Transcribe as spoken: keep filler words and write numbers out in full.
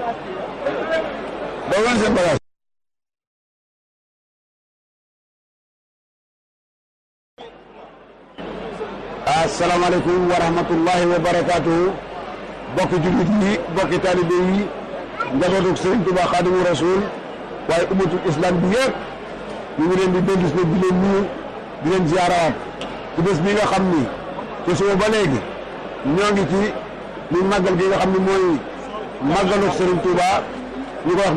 dogal seen bagage. asalaamaaleykum wa rahmatullahi wa barakaatuhu. bokki jullit yi bokki taalibe yi njabootu Serigne Touba Xaadimu Rasuul waaye ummatul islam bi yëpp ñu ngi leen di dellu si di leen nuyu di leen ziarawaat ci bés bi nga xam ni te suba ba léegi ñoo ngi ci muy màggal gi nga xam ni mooy màggalu Serigne Touba ñu ko wax